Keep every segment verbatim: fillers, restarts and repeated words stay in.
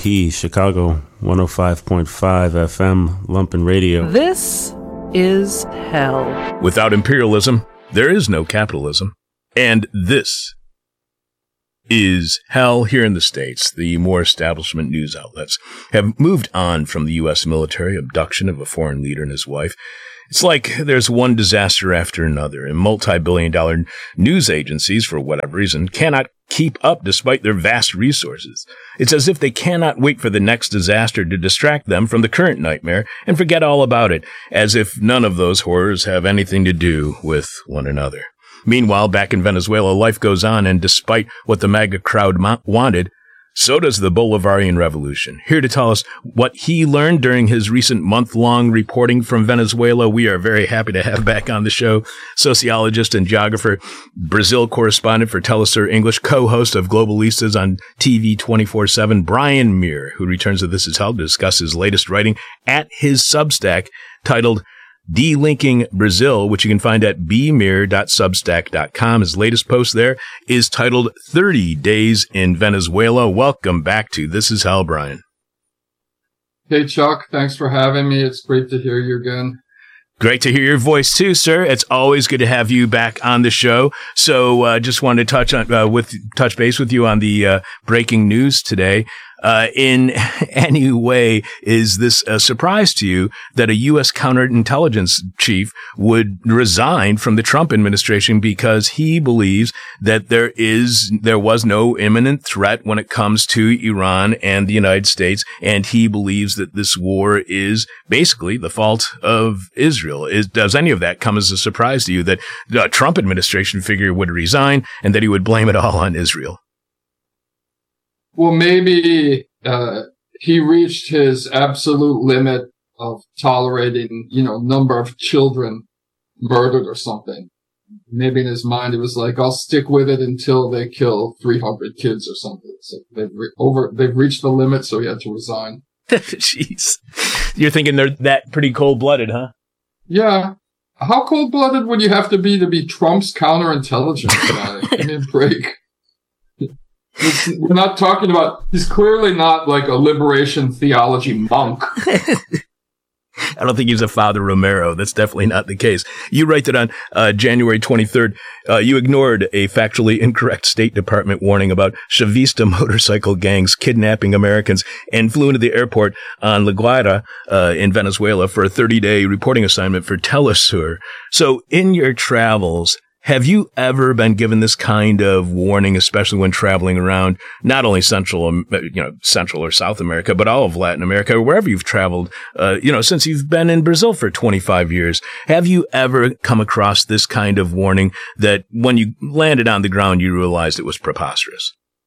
P, Chicago, one oh five point five F M, Lumpen Radio. This is hell. Without imperialism, there is no capitalism. And this is hell here in the States. The more establishment news outlets have moved on from the U S military abduction of a foreign leader and his wife. It's like there's one disaster after another, and multi-billion dollar news agencies, for whatever reason, cannot keep up despite their vast resources. It's as if they cannot wait for the next disaster to distract them from the current nightmare and forget all about it, as if none of those horrors have anything to do with one another. Meanwhile, back in Venezuela, life goes on, and despite what the MAGA crowd mo- wanted, so does the Bolivarian Revolution. Here to tell us what he learned during his recent month-long reporting from Venezuela, we are very happy to have back on the show sociologist and geographer, Brazil correspondent for Telesur English, co-host of Globalistas on T V twenty-four seven, Brian Mier, who returns to This Is Hell to discuss his latest writing at his Substack titled Delinking Brazil, which you can find at b mir dot substack dot com. His latest post there is titled thirty days in Venezuela. Welcome back to This Is Hell, Brian. Hey, Chuck. Thanks for having me. It's great to hear you again. Great to hear your voice, too, sir. It's always good to have you back on the show. So uh, just wanted to touch on uh, with touch base with you on the uh, breaking news today. Uh, in any way, is this a surprise to you that a U S counterintelligence chief would resign from the Trump administration because he believes that there is, there was no imminent threat when it comes to Iran and the United States, and he believes that this war is basically the fault of Israel? Is, does any of that come as a surprise to you that the Trump administration figure would resign and that he would blame it all on Israel? Well, maybe uh, he reached his absolute limit of tolerating, you know, number of children murdered or something. Maybe in his mind, it was like, I'll stick with it until they kill three hundred kids or something. So they've re- over, they've reached the limit, so he had to resign. Jeez. You're thinking they're that pretty cold-blooded, huh? Yeah. How cold-blooded would you have to be to be Trump's counterintelligence guy? Give me a break. It's, we're not talking about, he's clearly not like a liberation theology monk. I don't think he's a Father Romero. That's definitely not the case. You write that on uh, January twenty-third, uh, you ignored a factually incorrect State Department warning about Chavista motorcycle gangs kidnapping Americans and flew into the airport on La Guaira uh, in Venezuela for a thirty-day reporting assignment for Telesur. So in your travels, have you ever been given this kind of warning, especially when traveling around not only Central, you know, Central or South America, but all of Latin America, or wherever you've traveled, uh, you know, since you've been in Brazil for twenty-five years? Have you ever come across this kind of warning that when you landed on the ground, you realized it was preposterous?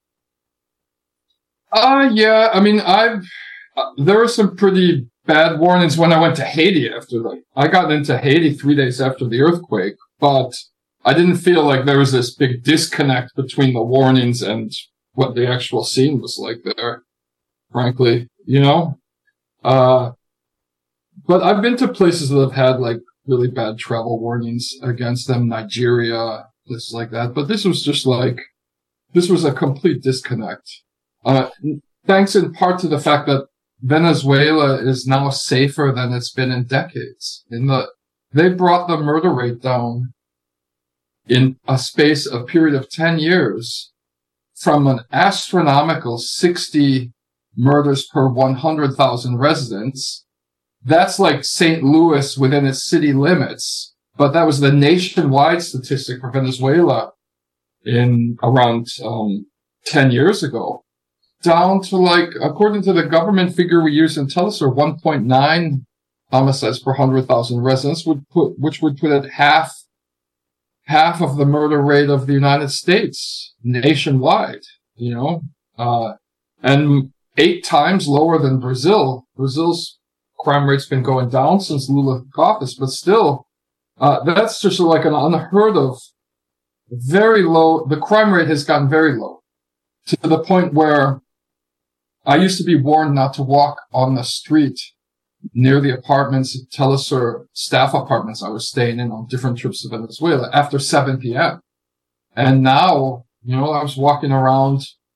Uh, yeah. I mean, I've, uh, there were some pretty bad warnings when I went to Haiti after the, I got into Haiti three days after the earthquake, but I didn't feel like there was this big disconnect between the warnings and what the actual scene was like there, frankly, you know? Uh, but I've been to places that have had like really bad travel warnings against them, Nigeria, places like that. But this was just like, this was a complete disconnect. Uh, thanks in part to the fact that Venezuela is now safer than it's been in decades. In the, they brought the murder rate down in a space, a period of ten years, from an astronomical sixty murders per one hundred thousand residents. That's like Saint Louis within its city limits, but that was the nationwide statistic for Venezuela in around um, ten years ago. Down to like, according to the government figure we use in Telesur, one point nine homicides per one hundred thousand residents, would put, which would put it half half of the murder rate of the United States nationwide, you know, uh, and eight times lower than Brazil. Brazil's crime rate's been going down since Lula took office, but still, uh, that's just like an unheard of, very low. The crime rate has gotten very low to the point where I used to be warned not to walk on the street near the apartments, Telesur staff apartments I was staying in on different trips to Venezuela after seven p.m. And now, you know, I was walking around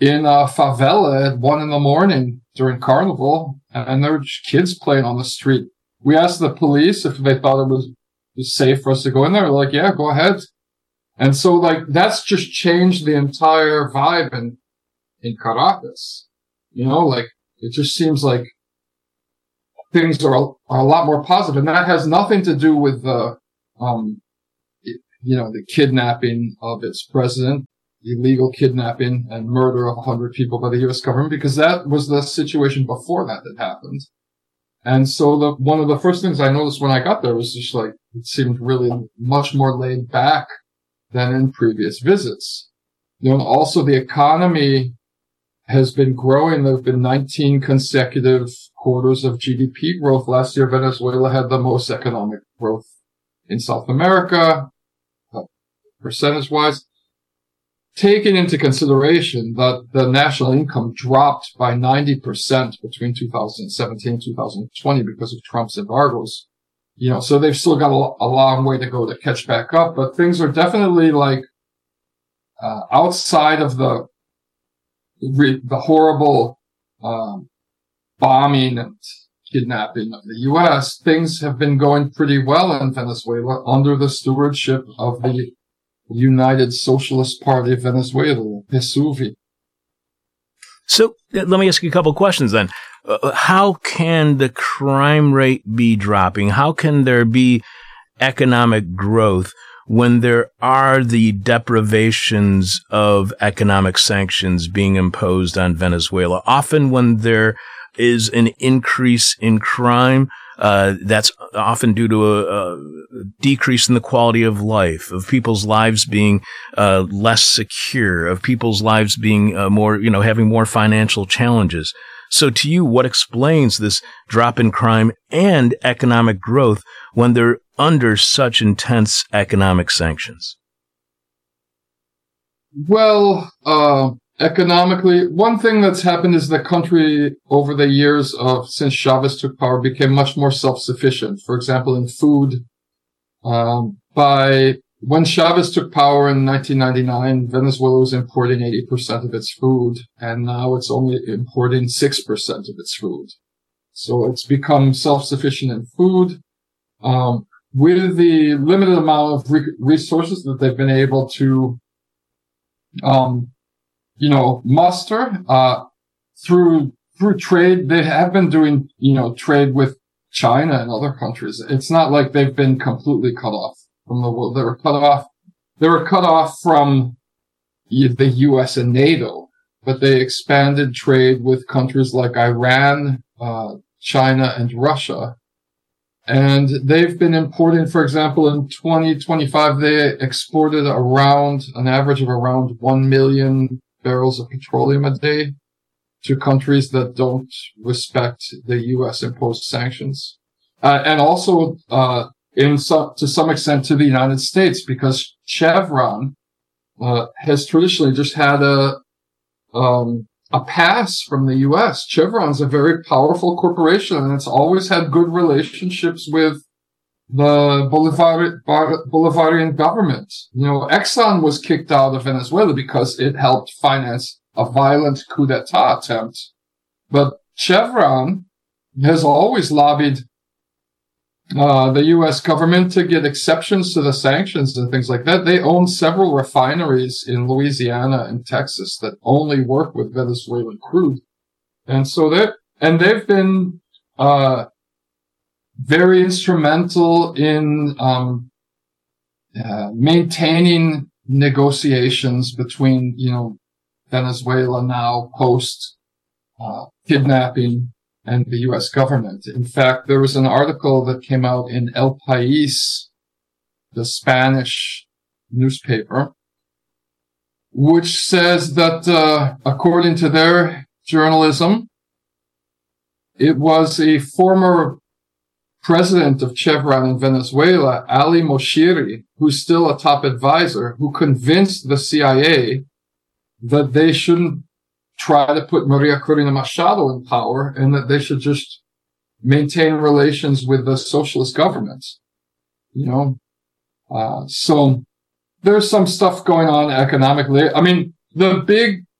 in a favela at one in the morning during Carnival, and there were kids playing on the street. We asked the police if they thought it was, was safe for us to go in there. They're like, yeah, go ahead. And so, like, that's just changed the entire vibe in, in Caracas. You know, like, it just seems like things are, are a lot more positive. And that has nothing to do with the, um, you know, the kidnapping of its president, illegal kidnapping and murder of one hundred people by the U S government, because that was the situation before that that happened. And so the, one of the first things I noticed when I got there was just like, it seemed really much more laid back than in previous visits. You know, also the economy has been growing. There have been nineteen consecutive quarters of G D P growth. Last year, Venezuela had the most economic growth in South America, uh, percentage-wise. Taking into consideration that the national income dropped by ninety percent between two thousand seventeen and two thousand twenty because of Trump's embargoes. You know, so they've still got a, a long way to go to catch back up, but things are definitely like, uh, outside of the, the horrible, um, bombing and kidnapping of the U S, things have been going pretty well in Venezuela under the stewardship of the United Socialist Party of Venezuela, P S U V. So let me ask you a couple of questions then. Uh, how can the crime rate be dropping? How can there be economic growth when there are the deprivations of economic sanctions being imposed on Venezuela? Often when there is an increase in crime, Uh, that's often due to a, a decrease in the quality of life, of people's lives being uh, less secure, of people's lives being uh, more, you know, having more financial challenges. So to you, what explains this drop in crime and economic growth when they're under such intense economic sanctions? Well, uh, economically, one thing that's happened is the country over the years of since Chavez took power became much more self-sufficient. For example, in food, um, by when Chavez took power in nineteen ninety-nine, Venezuela was importing eighty percent of its food, and now it's only importing six percent of its food. So it's become self-sufficient in food. Um, with the limited amount of re- resources that they've been able to, um, you know, muster, uh, through, through trade, they have been doing, you know, trade with China and other countries. It's not like they've been completely cut off from the world. They were cut off, they were cut off from the U S and NATO, but they expanded trade with countries like Iran, uh, China and Russia. And they've been importing, for example, in twenty twenty-five, they exported around an average of around one million barrels of petroleum a day to countries that don't respect the U S imposed sanctions. Uh, and also, uh, in some, to some extent to the United States, because Chevron, uh, has traditionally just had a, um, a pass from the U S. Chevron's a very powerful corporation, and it's always had good relationships with the Bolivar- Bolivarian government. You know, Exxon was kicked out of Venezuela because it helped finance a violent coup d'etat attempt. But Chevron has always lobbied uh the U S government to get exceptions to the sanctions and things like that. They own several refineries in Louisiana and Texas that only work with Venezuelan crude. And so they and they've been uh very instrumental in um uh, maintaining negotiations between, you know, Venezuela now post uh kidnapping and the U S government. In fact, there was an article that came out in El País, the Spanish newspaper, which says that, uh, according to their journalism, it was a former president of Chevron in Venezuela, Ali Moshiri, who's still a top advisor, who convinced the C I A that they shouldn't try to put Maria Corina Machado in power, and that they should just maintain relations with the socialist government. You know, uh, so there's some stuff going on economically. I mean, the big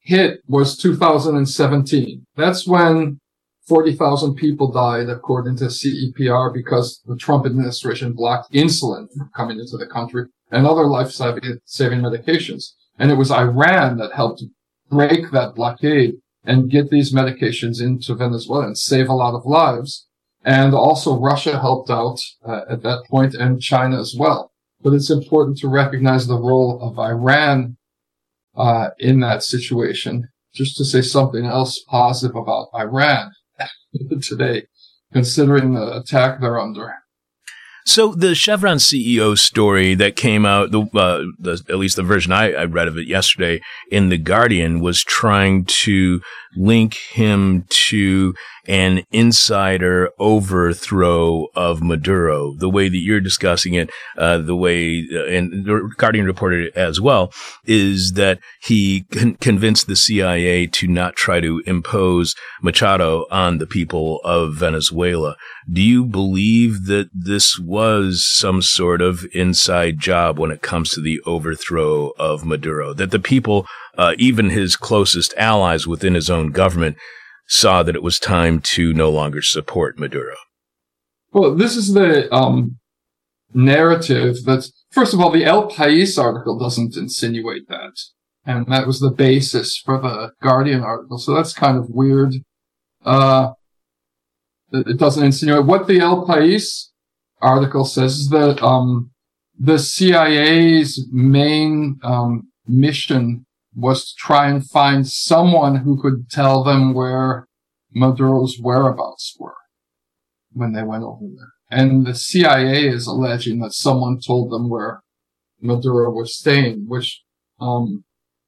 hit was two thousand seventeen. That's when forty thousand people died, according to C E P R, because the Trump administration blocked insulin from coming into the country and other life-saving medications. And it was Iran that helped break that blockade and get these medications into Venezuela and save a lot of lives. And also Russia helped out uh, at that point, and China as well. But it's important to recognize the role of Iran uh in that situation. Just to say something else positive about Iran today, considering the attack they're under. So the Chevron C E O story that came out, the, uh, the at least the version I, I read of it yesterday in The Guardian, was trying to link him to an insider overthrow of Maduro. The way that you're discussing it, uh, the way, uh, and the Guardian reported it as well, is that he con- convinced the C I A to not try to impose Machado on the people of Venezuela. Do you believe that this was some sort of inside job when it comes to the overthrow of Maduro? That the people, uh, even his closest allies within his own government, saw that it was time to no longer support Maduro? Well, this is the um, narrative that, first of all, the El País article doesn't insinuate that. And that was the basis for the Guardian article. So that's kind of weird. Uh, it doesn't insinuate. What the El País article says is that um, the C I A's main um, mission was to try and find someone who could tell them where Maduro's whereabouts were when they went over there. And the C I A is alleging that someone told them where Maduro was staying, which um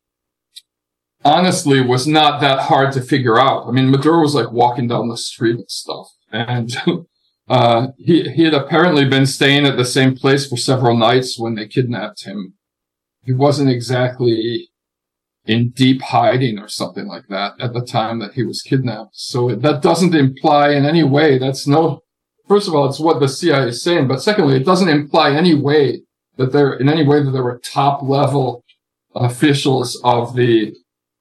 honestly was not that hard to figure out. I mean, Maduro was like walking down the street and stuff. And uh he he had apparently been staying at the same place for several nights when they kidnapped him. He wasn't exactly in deep hiding or something like that at the time that he was kidnapped. So that doesn't imply in any way, that's no, first of all, it's what the C I A is saying, but secondly, it doesn't imply any way that there, in any way that there were top level officials of the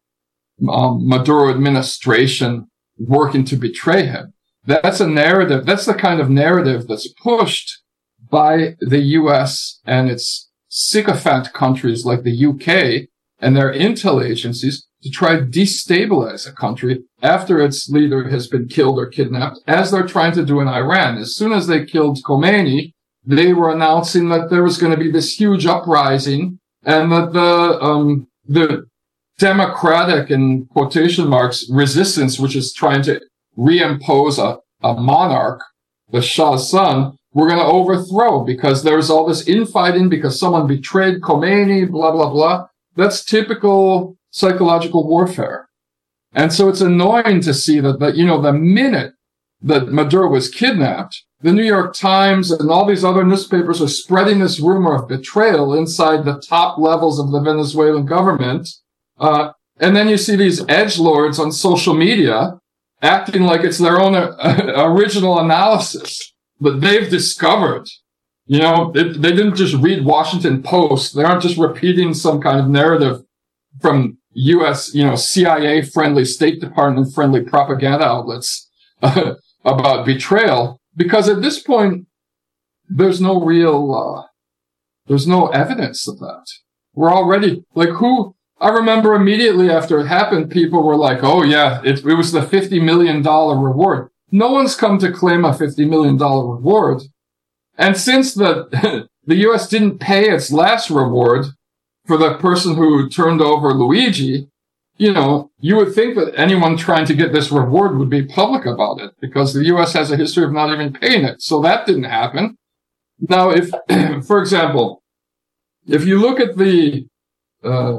um, Maduro administration working to betray him. That's a narrative, that's the kind of narrative that's pushed by the U S and its sycophant countries like the U K and their intel agencies to try to destabilize a country after its leader has been killed or kidnapped, as they're trying to do in Iran. As soon as they killed Khomeini, they were announcing that there was going to be this huge uprising and that the um the democratic, in quotation marks, resistance, which is trying to reimpose a, a monarch, the Shah's son, we're going to overthrow because there's all this infighting because someone betrayed Khomeini, blah, blah, blah. That's typical psychological warfare. And so it's annoying to see that, that, you know, the minute that Maduro was kidnapped, the New York Times and all these other newspapers are spreading this rumor of betrayal inside the top levels of the Venezuelan government. Uh, and then you see these edgelords on social media acting like it's their own uh, original analysis that they've discovered. You know, they, they didn't just read Washington Post. They aren't just repeating some kind of narrative from U S, you know, C I A-friendly, State Department-friendly propaganda outlets uh, about betrayal. Because at this point, there's no real, uh, there's no evidence of that. We're already, like, who, I remember immediately after it happened, people were like, oh yeah, it, it was the fifty million dollars reward. No one's come to claim a fifty million dollars reward. And since the, the U S didn't pay its last reward for the person who turned over Luigi, you know, you would think that anyone trying to get this reward would be public about it because the U S has a history of not even paying it. So that didn't happen. Now, if, for example, if you look at the, uh,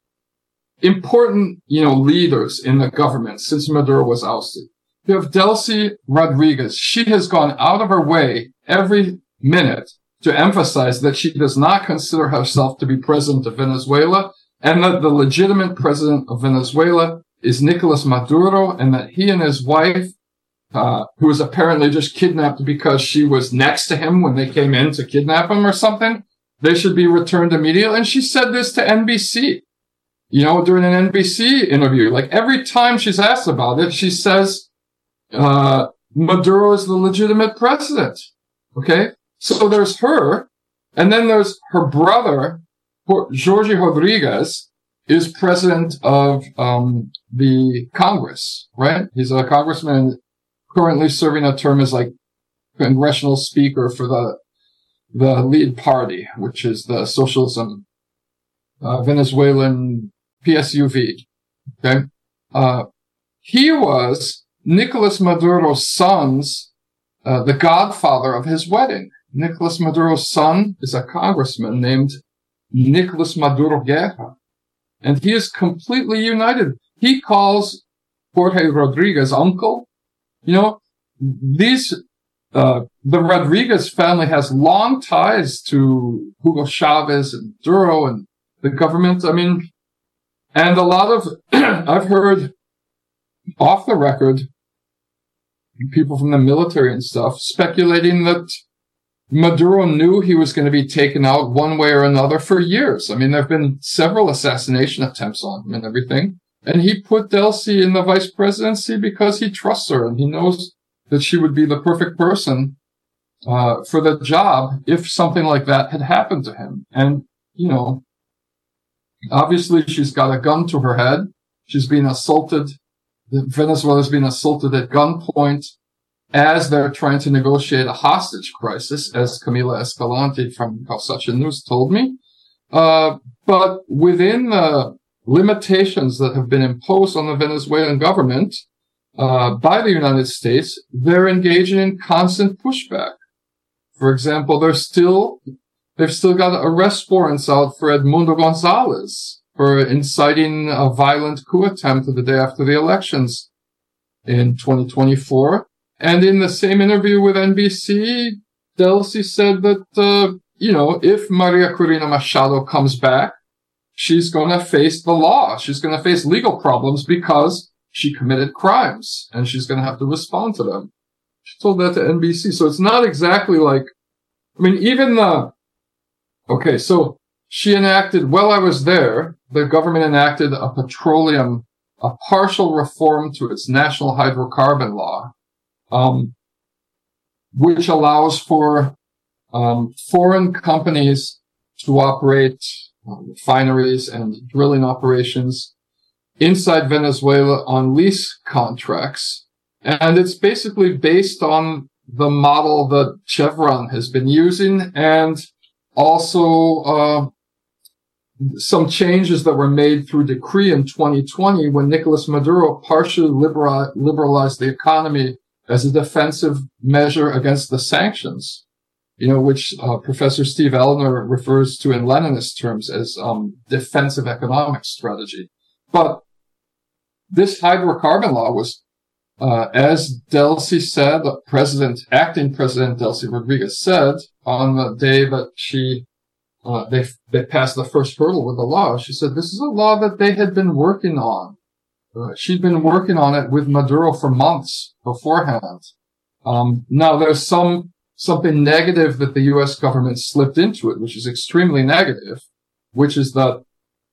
important, you know, leaders in the government since Maduro was ousted, you have Delcy Rodriguez. She has gone out of her way every minute to emphasize that she does not consider herself to be president of Venezuela and that the legitimate president of Venezuela is Nicolas Maduro and that he and his wife, uh, who was apparently just kidnapped because she was next to him when they came in to kidnap him or something, they should be returned immediately. And she said this to N B C. you know, during an N B C interview, like every time she's asked about it, she says, uh, Maduro is the legitimate president. Okay. So there's her. And then there's her brother, Jorge Rodriguez, is president of, um, the Congress, right? He's a congressman currently serving a term as like congressional speaker for the, the lead party, which is the Socialism, uh, Venezuelan P S U V. Okay. Uh, he was Nicolas Maduro's son's, uh, the godfather of his wedding. Nicolas Maduro's son is a congressman named Nicolas Maduro Guerra. And he is completely united. He calls Jorge Rodriguez uncle. You know, these, uh, the Rodriguez family has long ties to Hugo Chavez and Maduro and the government. I mean, and a lot of, I've heard off the record, people from the military and stuff speculating that Maduro knew he was going to be taken out one way or another for years. I mean, there have been several assassination attempts on him and everything. And he put Delcy in the vice presidency because he trusts her and he knows that she would be the perfect person uh, for the job if something like that had happened to him. And, you know, obviously she's got a gun to her head. She's being assaulted. Venezuela's being assaulted at gunpoint as they're trying to negotiate a hostage crisis, as Camila Escalante from Calsacha News told me. Uh, but within the limitations that have been imposed on the Venezuelan government uh, by the United States, they're engaging in constant pushback. For example, they're still, they've still got arrest warrants out for Edmundo Gonzalez for inciting a violent coup attempt the day after the elections in twenty twenty-four. And in the same interview with N B C, Delcy said that, uh, you know, if Maria Corina Machado comes back, she's going to face the law. She's going to face legal problems because she committed crimes and she's going to have to respond to them. She told that to N B C. So it's not exactly like, I mean, even the, okay, so she enacted, while I was there, the government enacted a petroleum, a partial reform to its national hydrocarbon law. Um, which allows for, um, foreign companies to operate um, refineries and drilling operations inside Venezuela on lease contracts. And it's basically based on the model that Chevron has been using and also, uh, some changes that were made through decree in twenty twenty when Nicolas Maduro partially libera- liberalized the economy as a defensive measure against the sanctions, you know, which uh, Professor Steve Elner refers to in Leninist terms as um, defensive economic strategy. But this hydrocarbon law was, uh, as Delcy said, President, acting President Delcy Rodriguez said on the day that she, uh, they they passed the first hurdle with the law, she said this is a law that they had been working on. Uh, she'd been working on it with Maduro for months beforehand. Um, now there's some, something negative that the U S government slipped into it, which is extremely negative, which is that,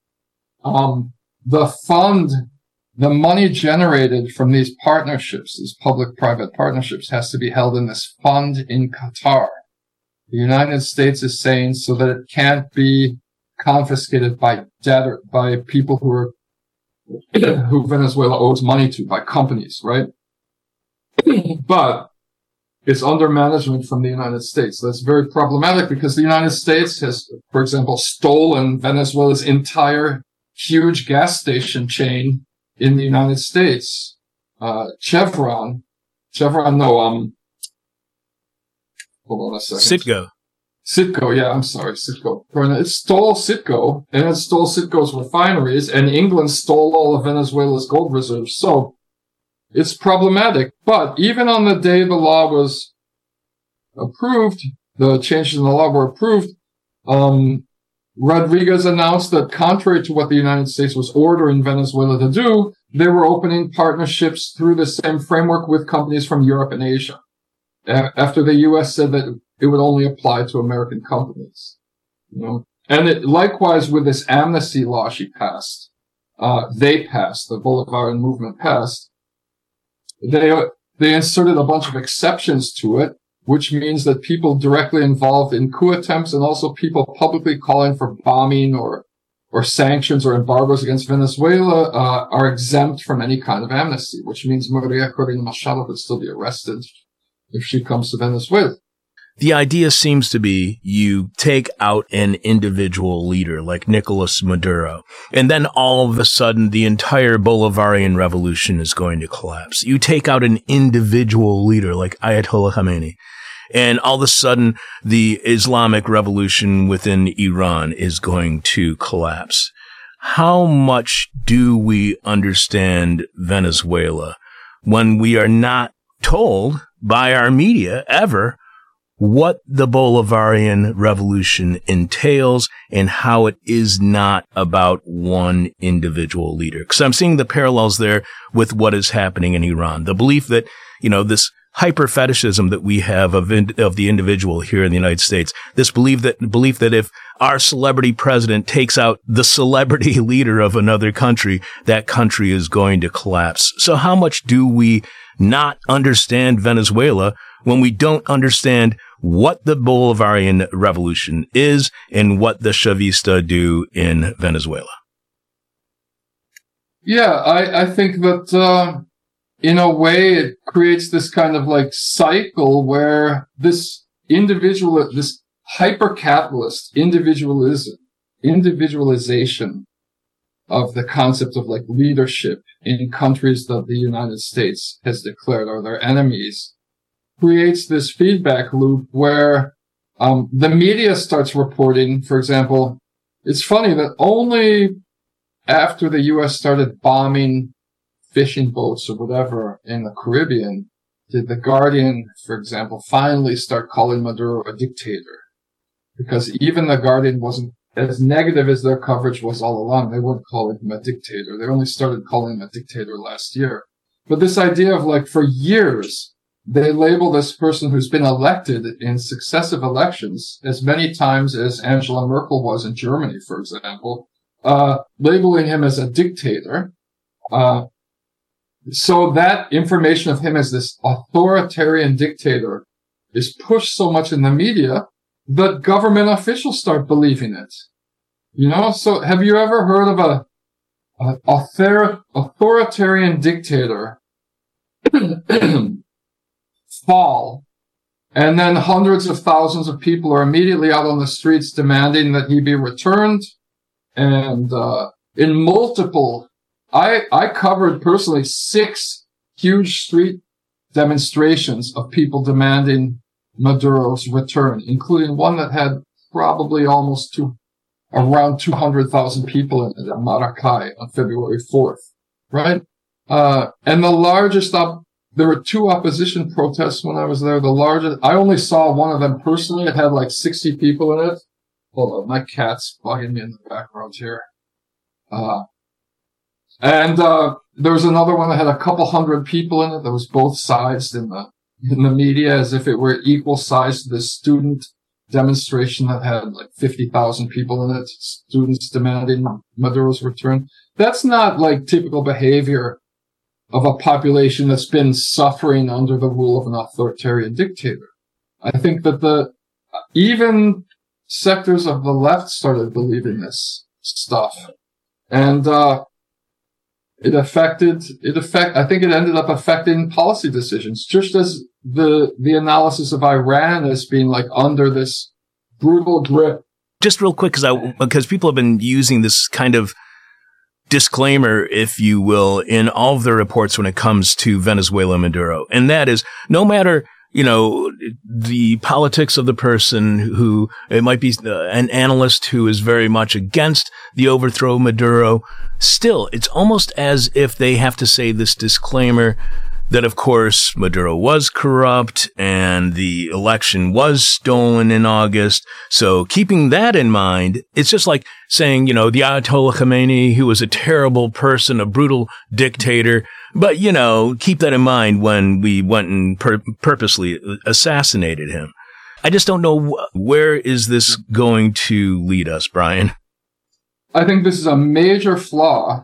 um, the fund, the money generated from these partnerships, these public-private partnerships, has to be held in this fund in Qatar. The United States is saying so that it can't be confiscated by debtor, by people who are who Venezuela owes money to, by companies, right? But it's under management from the United States. That's very problematic because the United States has, for example, stolen Venezuela's entire huge gas station chain in the United States. Uh, Chevron, Chevron, no, um, hold on a second. Citgo. Citgo, yeah, I'm sorry, Citgo. It stole Citgo, and it stole Citgo's refineries, and England stole all of Venezuela's gold reserves. So, it's problematic. But even on the day the law was approved, the changes in the law were approved, um, Rodriguez announced that contrary to what the United States was ordering Venezuela to do, they were opening partnerships through the same framework with companies from Europe and Asia. After the U S said that it would only apply to American companies, you know, and it, likewise with this amnesty law she passed, uh, they passed, the Bolivarian movement passed, they they inserted a bunch of exceptions to it, which means that people directly involved in coup attempts and also people publicly calling for bombing or or sanctions or embargoes against Venezuela uh, are exempt from any kind of amnesty, which means Maria Corina Machado could still be arrested if she comes to Venezuela. The idea seems to be you take out an individual leader like Nicolas Maduro, and then all of a sudden the entire Bolivarian revolution is going to collapse. You take out an individual leader like Ayatollah Khamenei, and all of a sudden the Islamic revolution within Iran is going to collapse. How much do we understand Venezuela when we are not told by our media ever what the Bolivarian revolution entails and how it is not about one individual leader? Because I'm seeing the parallels there with what is happening in Iran. The belief that, you know, this hyper fetishism that we have of in, of the individual here in the United States, this belief that belief that if our celebrity president takes out the celebrity leader of another country, that country is going to collapse. So how much do we not understand Venezuela when we don't understand what the Bolivarian revolution is and what the Chavista do in Venezuela? Yeah, I, I think that uh, in a way it creates this kind of like cycle where this individual, this hyper-capitalist individualism, individualization of the concept of like leadership in countries that the United States has declared are their enemies creates this feedback loop where um, the media starts reporting, for example, it's funny that only after the U S started bombing fishing boats or whatever in the Caribbean did The Guardian, for example, finally start calling Maduro a dictator. Because even The Guardian wasn't as negative as their coverage was all along. They weren't calling him a dictator. They only started calling him a dictator last year. But this idea of like for years, they label this person who's been elected in successive elections as many times as Angela Merkel was in Germany, for example, uh, labeling him as a dictator. Uh, so that information of him as this authoritarian dictator is pushed so much in the media that government officials start believing it. You know, so have you ever heard of a, a author, authoritarian dictator fall, and then hundreds of thousands of people are immediately out on the streets demanding that he be returned? And uh in multiple, I I covered personally six huge street demonstrations of people demanding Maduro's return, including one that had probably almost two, around two hundred thousand people in it at Maracay on February fourth, right? Uh, and the largest, op- there were two opposition protests when I was there. The largest, I only saw one of them personally. It had like sixty people in it. Hold on, my cat's bugging me in the background here. Uh, and, uh, there was another one that had a couple hundred people in it. That was both sides in the in the media as if it were equal size to the student demonstration that had like fifty thousand people in it, students demanding Maduro's return. That's not like typical behavior of a population that's been suffering under the rule of an authoritarian dictator. I think that the, even sectors of the left started believing this stuff. And, uh, It affected, it affect, I think it ended up affecting policy decisions, just as the, the analysis of Iran as being like under this brutal grip. Just real quick, because I, because people have been using this kind of disclaimer, if you will, in all of their reports when it comes to Venezuela Maduro. And that is, no matter, you know, the politics of the person who, it might be an analyst who is very much against the overthrow of Maduro, still, it's almost as if they have to say this disclaimer that, of course, Maduro was corrupt and the election was stolen in August. So keeping that in mind, it's just like saying, you know, the Ayatollah Khamenei, who was a terrible person, a brutal dictator. But, you know, keep that in mind when we went and pur- purposely assassinated him. I just don't know wh- where is this going to lead us, Brian? I think this is a major flaw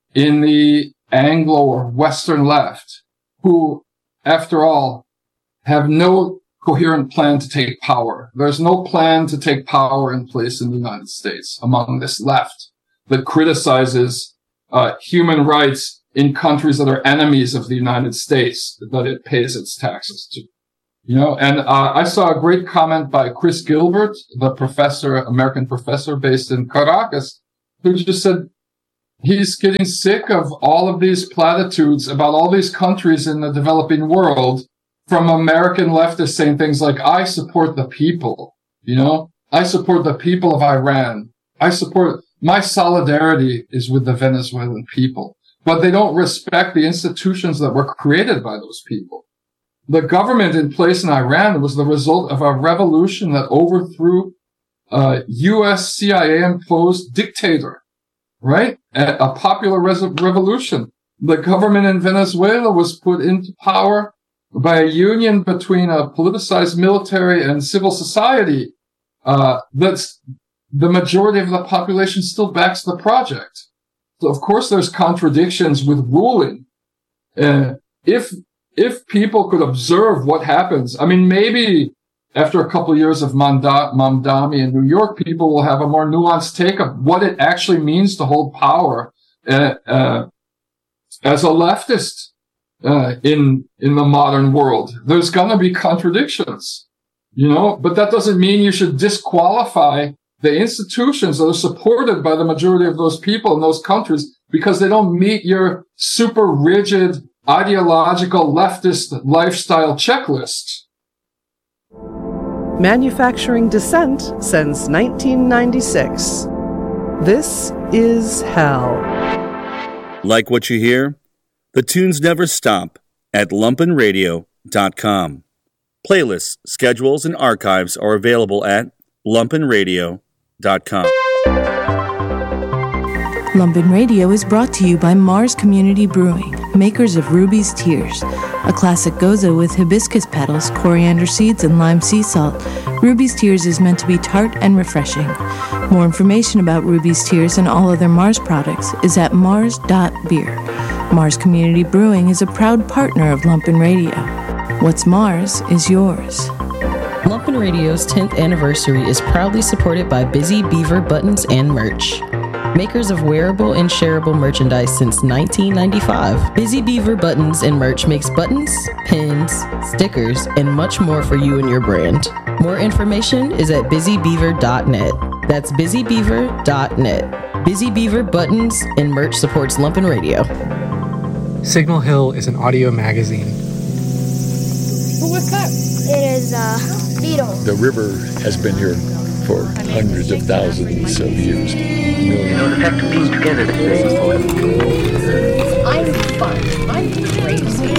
in the Anglo or Western left who, after all, have no coherent plan to take power. There's no plan to take power in place in the United States among this left that criticizes uh, human rights in countries that are enemies of the United States that it pays its taxes to. You know, and uh, I saw a great comment by Chris Gilbert, the professor, American professor based in Caracas, who just said he's getting sick of all of these platitudes about all these countries in the developing world from American leftists saying things like, I support the people, you know, I support the people of Iran. I support, my solidarity is with the Venezuelan people, but they don't respect the institutions that were created by those people. The government in place in Iran was the result of a revolution that overthrew a U S C I A imposed dictator, right? A, a popular res- revolution. The government in Venezuela was put into power by a union between a politicized military and civil society. Uh, that's the majority of the population still backs the project. So of course there's contradictions with ruling. Uh, if If people could observe what happens, I mean, maybe after a couple of years of Mamda- Mamdani in New York, people will have a more nuanced take of what it actually means to hold power uh, uh, as a leftist uh, in in the modern world. There's going to be contradictions, you know, but that doesn't mean you should disqualify the institutions that are supported by the majority of those people in those countries because they don't meet your super rigid ideological leftist lifestyle checklist. Manufacturing dissent since nineteen ninety-six. This is hell. Like what you hear? The tunes never stop at lumpen radio dot com. Playlists, schedules, and archives are available at lumpen radio dot com. Lumpen Radio is brought to you by Mars Community Brewing, makers of Ruby's Tears, a classic goza with hibiscus petals, coriander seeds, and lime sea salt. Ruby's Tears is meant to be tart and refreshing. More information about Ruby's Tears and all other Mars products is at mars dot beer. Mars Community Brewing is a proud partner of Lumpen Radio. What's Mars is yours. Lumpen Radio's tenth anniversary is proudly supported by Busy Beaver Buttons and Merch, makers of wearable and shareable merchandise since nineteen ninety-five. Busy Beaver Buttons and Merch makes buttons, pins, stickers, and much more for you and your brand. More information is at busy beaver dot net. That's busy beaver dot net. Busy Beaver Buttons and Merch supports Lumpen Radio. Signal Hill is an audio magazine. What's that? It is a beetle. The river has been here for hundreds of thousands of years. You know, the fact of being together is very important. I'm fun. I'm crazy.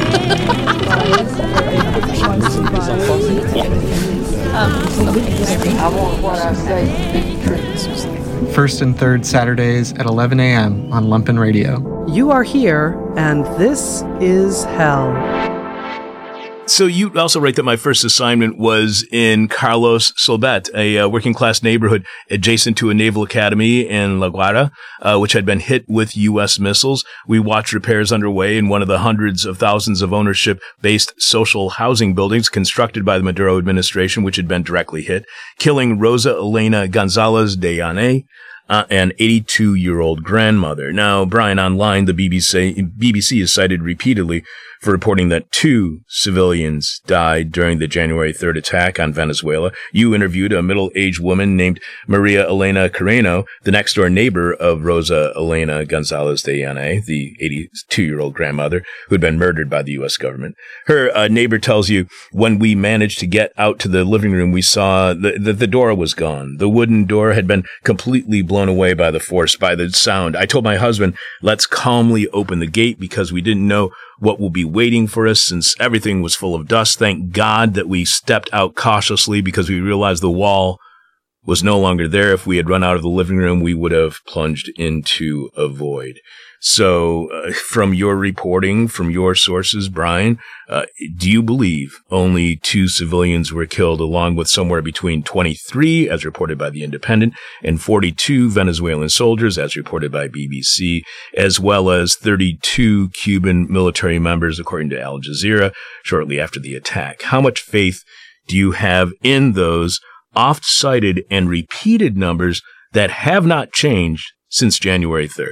I want what I say. First and third Saturdays at eleven a.m. on Lumpen Radio. You are here, and this is hell. So you also write that my first assignment was in Carlos Solbet, a uh, working-class neighborhood adjacent to a naval academy in La Guardia, uh, which had been hit with U S missiles. We watched repairs underway in one of the hundreds of thousands of ownership-based social housing buildings constructed by the Maduro administration, which had been directly hit, killing Rosa Elena Gonzalez de Yanez, Uh, an eighty-two-year-old grandmother. Now, Brian, online, the B B C, B B C is cited repeatedly for reporting that two civilians died during the January third attack on Venezuela. You interviewed a middle-aged woman named Maria Elena Carreno, the next-door neighbor of Rosa Elena Gonzalez de Yanez, the eighty-two-year-old grandmother who had been murdered by the U S government. Her uh, neighbor tells you, when we managed to get out to the living room, we saw that the, the door was gone. The wooden door had been completely blown away by the force, by the sound. I told my husband, let's calmly open the gate because we didn't know what will be waiting for us since everything was full of dust. Thank God that we stepped out cautiously because we realized the wall was no longer there. If we had run out of the living room, we would have plunged into a void. So uh, from your reporting, from your sources, Brian, uh, do you believe only two civilians were killed, along with somewhere between twenty-three, as reported by The Independent, and forty-two Venezuelan soldiers, as reported by B B C, as well as thirty-two Cuban military members, according to Al Jazeera, shortly after the attack? How much faith do you have in those oft-cited and repeated numbers that have not changed since January third?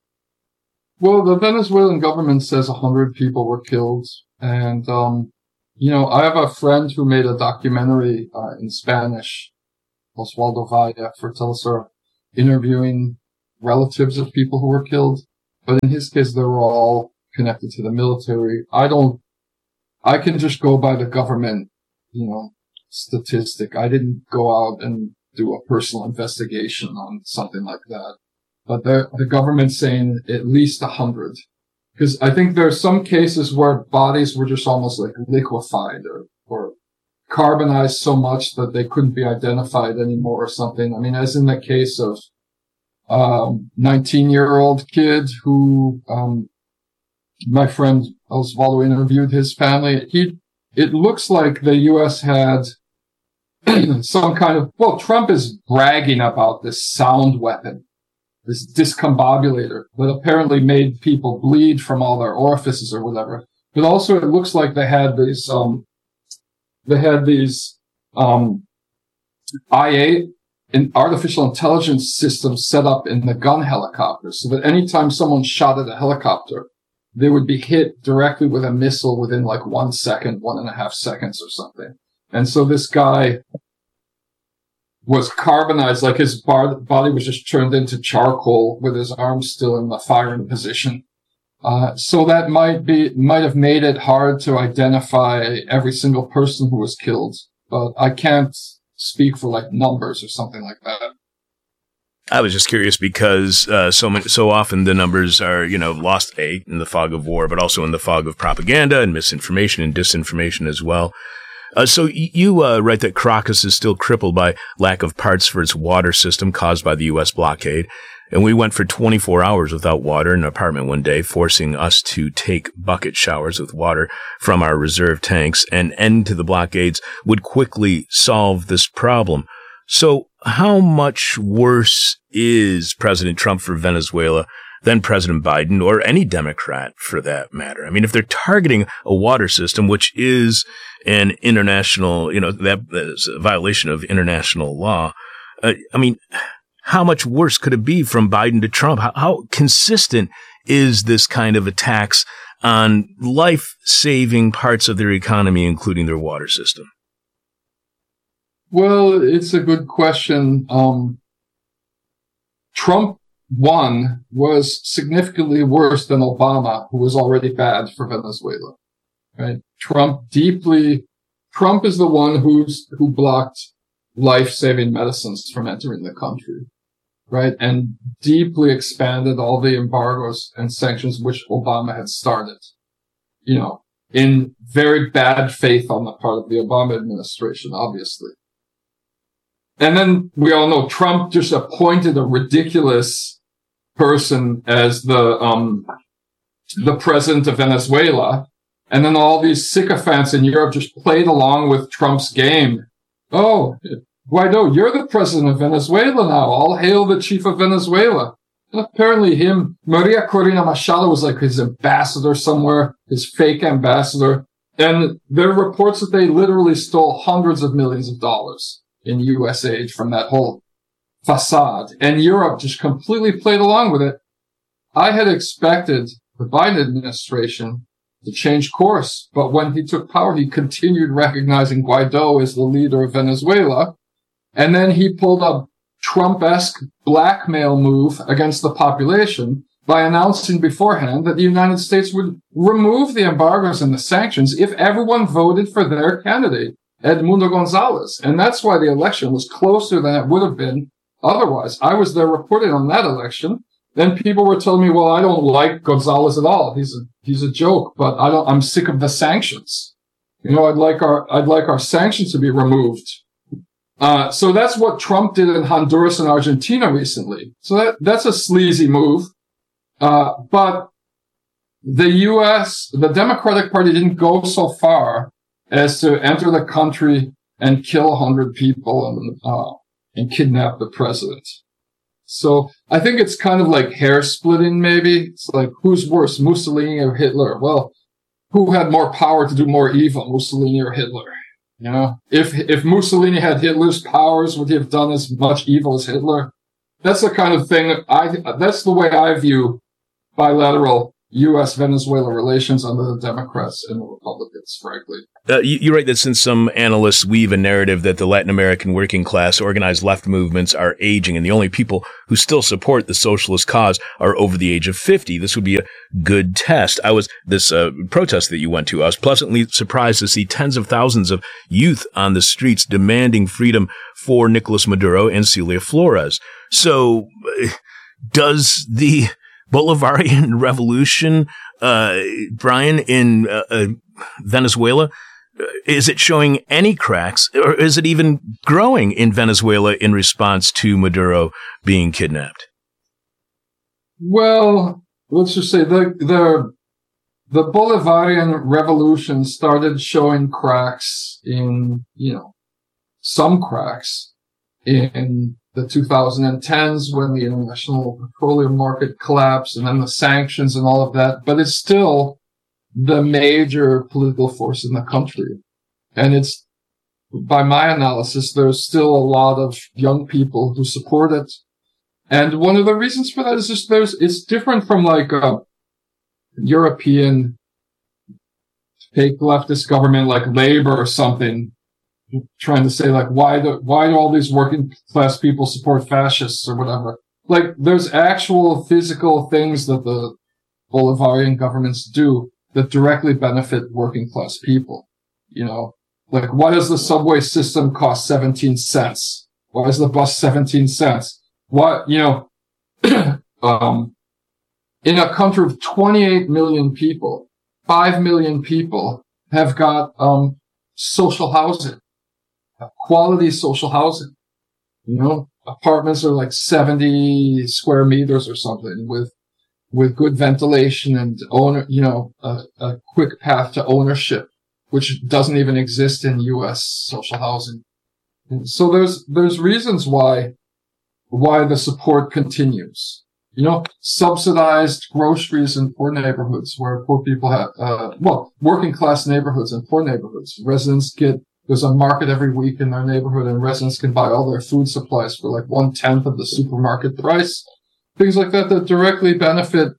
Well, the Venezuelan government says one hundred people were killed. And, um, you know, I have a friend who made a documentary uh, in Spanish, Osvaldo Valle, for Telesur, interviewing relatives of people who were killed. But in his case, they were all connected to the military. I don't, I can just go by the government, you know, statistic. I didn't go out and do a personal investigation on something like that. But the, the government's saying at least a hundred. Because I think there are some cases where bodies were just almost like liquefied or, or carbonized so much that they couldn't be identified anymore or something. I mean, as in the case of um nineteen-year-old kid who um my friend Osvaldo interviewed his family. He it looks like the U S had some kind of, well, Trump is bragging about this sound weapon, this discombobulator that apparently made people bleed from all their orifices or whatever. But also it looks like they had these, um, they had these, um, I A, in artificial intelligence systems set up in the gun helicopters so that anytime someone shot at a helicopter, they would be hit directly with a missile within like one second, one and a half seconds or something. And so this guy was carbonized, like his bar- body was just turned into charcoal with his arms still in the firing position. Uh, so that might be, might have made it hard to identify every single person who was killed. But I can't speak for like numbers or something like that. I was just curious because uh, so many, so often the numbers are, you know, lost a in the fog of war, but also in the fog of propaganda and misinformation and disinformation as well. Uh, so y- you uh, write that Caracas is still crippled by lack of parts for its water system caused by the U S blockade. And we went for twenty-four hours without water in an apartment one day, forcing us to take bucket showers with water from our reserve tanks. An end to the blockades would quickly solve this problem. So how much worse is President Trump for Venezuela than President Biden or any Democrat for that matter? I mean, if they're targeting a water system, which is an international, you know, that is a violation of international law, uh, I mean, how much worse could it be from Biden to Trump? How, how consistent is this kind of attacks on life-saving parts of their economy, including their water system? Well, it's a good question. Um, Trump one was significantly worse than Obama, who was already bad for Venezuela. Right? Trump deeply, Trump is the one who's, who blocked life-saving medicines from entering the country, right? And deeply expanded all the embargoes and sanctions which Obama had started, you know, in very bad faith on the part of the Obama administration, obviously. And then we all know Trump just appointed a ridiculous person as the, um, the president of Venezuela. And then all these sycophants in Europe just played along with Trump's game. Oh, Guaido, you're the president of Venezuela now. All hail the chief of Venezuela. And apparently him, Maria Corina Machado was like his ambassador somewhere, his fake ambassador. And there are reports that they literally stole hundreds of millions of dollars in U S aid from that whole facade. And Europe just completely played along with it. I had expected the Biden administration to change course, but when he took power, he continued recognizing Guaido as the leader of Venezuela. And then he pulled a Trump-esque blackmail move against the population by announcing beforehand that the United States would remove the embargoes and the sanctions if everyone voted for their candidate, Edmundo Gonzalez. And that's why the election was closer than it would have been otherwise. I was there reporting on that election. Then people were telling me, well, I don't like Gonzalez at all. He's a, he's a joke, but I don't, I'm sick of the sanctions. You know, I'd like our, I'd like our sanctions to be removed. Uh, so that's what Trump did in Honduras and Argentina recently. So that, that's a sleazy move. Uh, but the U S, the Democratic Party didn't go so far as to enter the country and kill a hundred people and, uh, and kidnap the president. So I think it's kind of like hair splitting, maybe. It's like, who's worse, Mussolini or Hitler? Well, who had more power to do more evil, Mussolini or Hitler? You know, if, if Mussolini had Hitler's powers, would he have done as much evil as Hitler? That's the kind of thing I, that's the way I view bilateral U S Venezuela relations under the Democrats and the Republicans, frankly. Uh, you, you write that since some analysts weave a narrative that the Latin American working class organized left movements are aging and the only people who still support the socialist cause are over the age of fifty, this would be a good test. I was, this uh, protest that you went to, I was pleasantly surprised to see tens of thousands of youth on the streets demanding freedom for Nicolas Maduro and Celia Flores. So, does the Bolivarian revolution, uh, Brian, in uh, uh, Venezuela, is it showing any cracks, or is it even growing in Venezuela in response to Maduro being kidnapped? Well, let's just say the the the Bolivarian revolution started showing cracks in, you know, some cracks in the two thousand tens when the international petroleum market collapsed and then the sanctions and all of that. But it's still the major political force in the country. And it's, by my analysis, there's still a lot of young people who support it. And one of the reasons for that is just there's, it's different from like a European fake leftist government like Labour or something, trying to say like, why do, why do all these working class people support fascists or whatever? Like, there's actual physical things that the Bolivarian governments do that directly benefit working class people. You know, like, why does the subway system cost seventeen cents? Why is the bus seventeen cents? Why, you know, um, in a country of twenty-eight million people, five million people have got, um, social housing, quality social housing. You know, apartments are like seventy square meters or something with, with good ventilation and owner, you know, a, a quick path to ownership, which doesn't even exist in U S social housing. And so there's, there's reasons why, why the support continues. You know, subsidized groceries in poor neighborhoods where poor people have, uh, well, working class neighborhoods and poor neighborhoods. Residents get, there's a market every week in their neighborhood and residents can buy all their food supplies for like one tenth of the supermarket price. Things like that that directly benefit,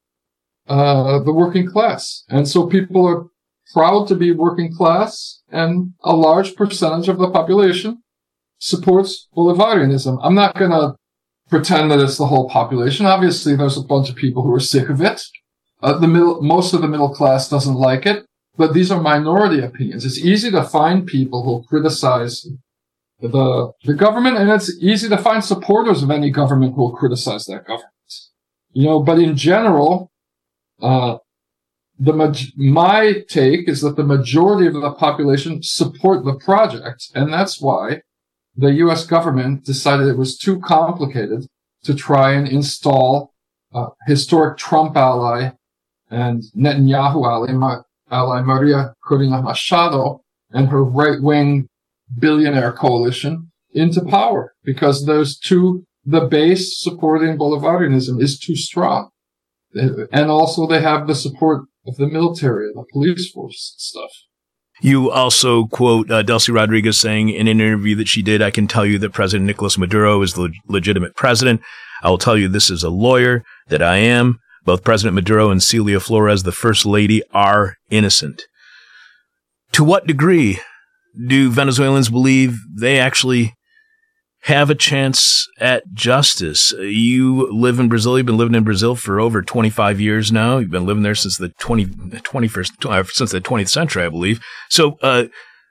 uh, the working class. And so people are proud to be working class, and a large percentage of the population supports Bolivarianism. I'm not going to pretend that it's the whole population. Obviously, there's a bunch of people who are sick of it. Uh, the middle, most of the middle class doesn't like it, but these are minority opinions. It's easy to find people who criticize the the government, and it's easy to find supporters of any government who will criticize that government. You know, but in general, uh, the my take is that the majority of the population support the project, and that's why the U S government decided it was too complicated to try and install uh, historic Trump ally and Netanyahu ally, ally Maria Corina Machado and her right-wing billionaire coalition into power, because those two, the base supporting Bolivarianism is too strong. And also they have the support of the military, the police force and stuff. You also quote uh, Delcy Rodriguez saying in an interview that she did, "I can tell you that President Nicolas Maduro is the leg- legitimate president. I will tell you this as a lawyer that I am. Both President Maduro and Celia Flores, the First Lady, are innocent." To what degree do Venezuelans believe they actually have a chance at justice? You live in Brazil. You've been living in Brazil for over twenty-five years now. You've been living there since the twenty, twenty-first, since the twentieth century, I believe. So, uh,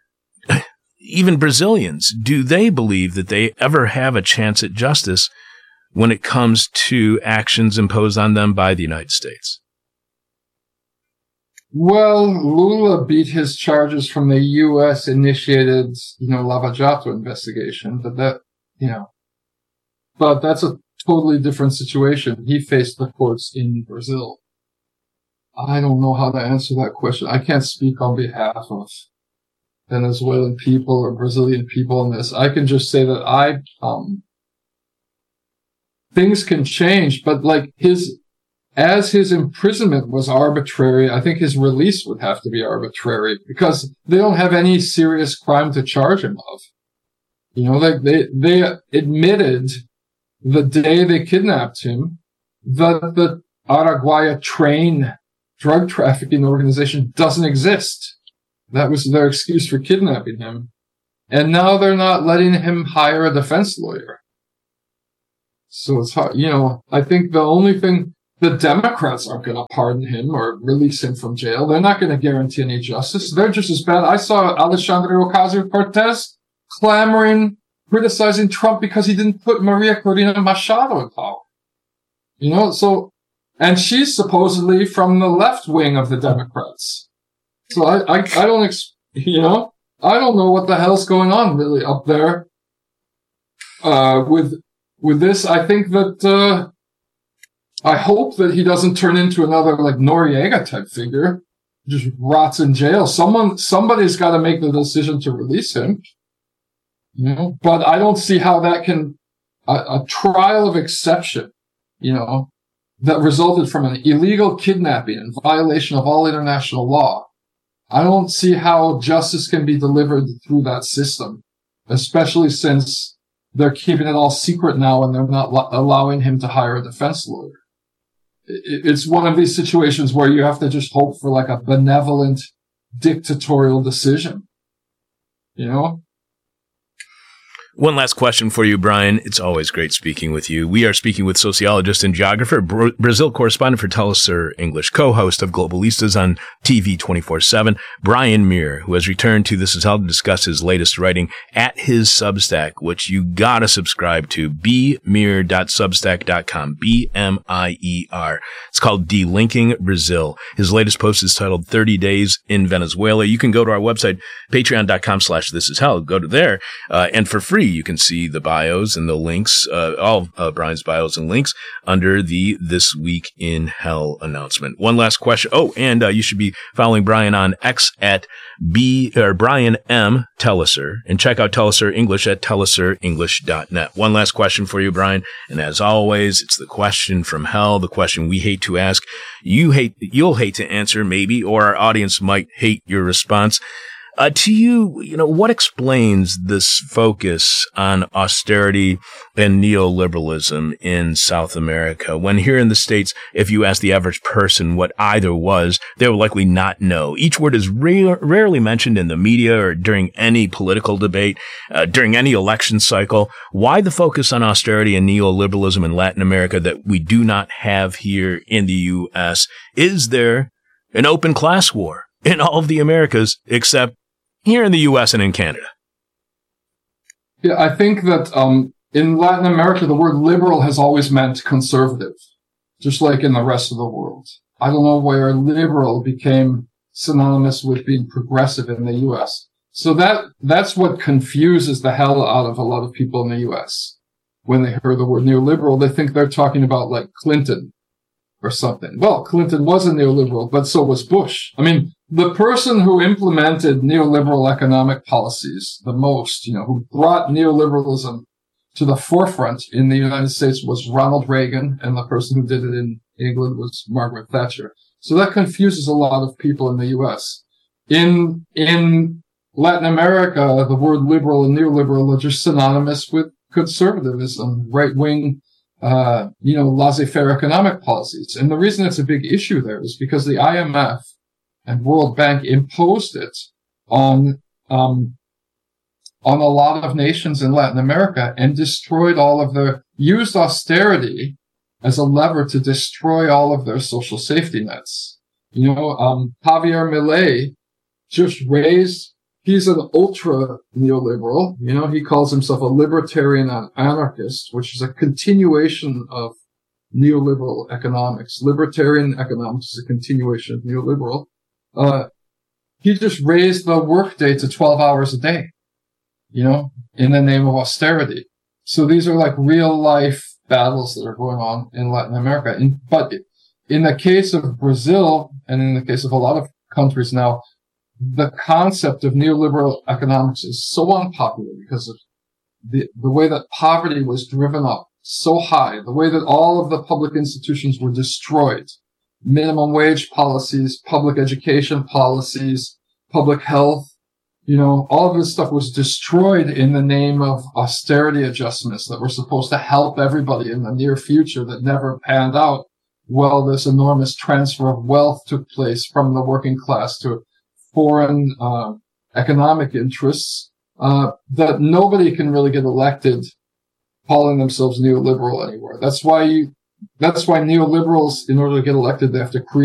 even Brazilians, do they believe that they ever have a chance at justice when it comes to actions imposed on them by the United States? Well, Lula beat his charges from the U S initiated, you know, Lava Jato investigation, but that, you know, but that's a totally different situation. He faced the courts in Brazil. I don't know how to answer that question. I can't speak on behalf of Venezuelan people or Brazilian people in this. I can just say that I, um, things can change, but like his, as his imprisonment was arbitrary, I think his release would have to be arbitrary because they don't have any serious crime to charge him of. You know, like they, they admitted the day they kidnapped him that the Araguaia train drug trafficking organization doesn't exist. That was their excuse for kidnapping him. And now they're not letting him hire a defense lawyer. So it's hard, you know, I think the only thing, the Democrats aren't going to pardon him or release him from jail. They're not going to guarantee any justice. They're just as bad. I saw Alexandria Ocasio-Cortez clamoring, criticizing Trump because he didn't put Maria Corina Machado in power. You know, so, and she's supposedly from the left wing of the Democrats. So I, I, I don't, ex- you know, I don't know what the hell's going on really up there, uh, with, with this. I think that, uh, I hope that he doesn't turn into another like Noriega type figure, just rots in jail. Someone, somebody's got to make the decision to release him. You know, but I don't see how that can, a, a trial of exception, you know, that resulted from an illegal kidnapping in violation of all international law. I don't see how justice can be delivered through that system, especially since they're keeping it all secret now and they're not lo- allowing him to hire a defense lawyer. It, it's one of these situations where you have to just hope for like a benevolent dictatorial decision, you know? One last question for you, Brian. It's always great speaking with you. We are speaking with sociologist and geographer, Bra- Brazil correspondent for Telesur English, co-host of Globalistas on T V twenty-four seven, Brian Mier, who has returned to This Is Hell to discuss his latest writing at his Substack, which you gotta subscribe to, b mier dot substack dot com, B M I E R. It's called Delinking Brazil. His latest post is titled thirty days in Venezuela. You can go to our website, patreon dot com slash this is hell. Go to there, uh, and for free, you can see the bios and the links, uh, all uh, Brian's bios and links under the This Week in Hell announcement. One last question. Oh, and uh, you should be following Brian on X at B or Brian M Telesur, and check out Telesur English at telesur english dot net. One last question for you, Brian, and as always, it's the question from hell, the question we hate to ask. You hate, you'll hate to answer, maybe, or our audience might hate your response. Uh, to you, you know, what explains this focus on austerity and neoliberalism in South America? When here in the States, if you ask the average person what either was, they will likely not know. Each word is ra- rarely mentioned in the media or during any political debate, uh, during any election cycle. Why the focus on austerity and neoliberalism in Latin America that we do not have here in the U S? Is there an open class war in all of the Americas except here in the U S and in Canada? Yeah, I think that um, in Latin America, the word liberal has always meant conservative, just like in the rest of the world. I don't know where liberal became synonymous with being progressive in the U S. So that that's what confuses the hell out of a lot of people in the U S. When they hear the word neoliberal, they think they're talking about like Clinton or something. Well, Clinton was a neoliberal, but so was Bush. I mean, the person who implemented neoliberal economic policies the most, you know, who brought neoliberalism to the forefront in the United States was Ronald Reagan, and the person who did it in England was Margaret Thatcher. So that confuses a lot of people in the U S. In, in Latin America, the word liberal and neoliberal are just synonymous with conservatism, right-wing, uh, you know, laissez-faire economic policies. And the reason it's a big issue there is because the I M F and World Bank imposed it on, um, on a lot of nations in Latin America and destroyed all of their, used austerity as a lever to destroy all of their social safety nets. You know, um, Javier Milei just raised, he's an ultra neoliberal. You know, he calls himself a libertarian anarchist, which is a continuation of neoliberal economics. Libertarian economics is a continuation of neoliberal. uh, he just raised the workday to twelve hours a day, you know, in the name of austerity. So these are like real life battles that are going on in Latin America. In, but in the case of Brazil, and in the case of a lot of countries now, the concept of neoliberal economics is so unpopular because of the, the way that poverty was driven up so high, the way that all of the public institutions were destroyed, minimum wage policies, public education policies, public health, you know, all of this stuff was destroyed in the name of austerity adjustments that were supposed to help everybody in the near future that never panned out. Well, this enormous transfer of wealth took place from the working class to foreign uh, economic interests uh, that nobody can really get elected calling themselves neoliberal anymore. That's why you, that's why neoliberals, in order to get elected, they have to create